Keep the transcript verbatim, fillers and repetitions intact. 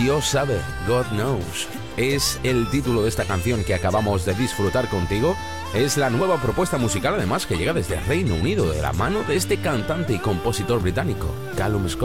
Dios sabe, God knows. Es el título de esta canción que acabamos de disfrutar contigo. Es la nueva propuesta musical, además, que llega desde Reino Unido, de la mano de este cantante y compositor británico, Callum Scott.